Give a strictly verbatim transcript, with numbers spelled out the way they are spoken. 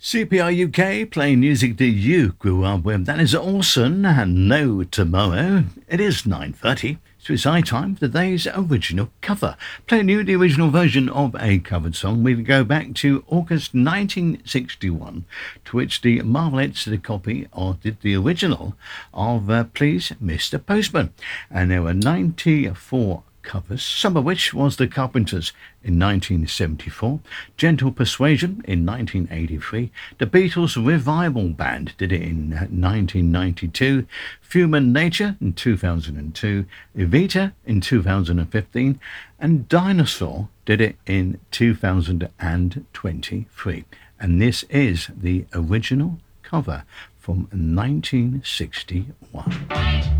C P R U K, playing music that you grew up with. That is Orson and No Tomorrow. It is nine thirty, so it's high time for today's original cover. Playing you the original version of a covered song. We go back to August nineteen sixty-one, to which the Marvelettes did a copy, or did the original, of uh, Please Mister Postman. And there were ninety-four covers, some of which was the Carpenters in nineteen seventy-four, Gentle Persuasion in nineteen eighty-three, the Beatles Revival Band did it in nineteen ninety-two, Human Nature in two thousand two, Evita in two thousand fifteen, and Dinosaur did it in two thousand twenty-three. And this is the original cover from nineteen sixty-one.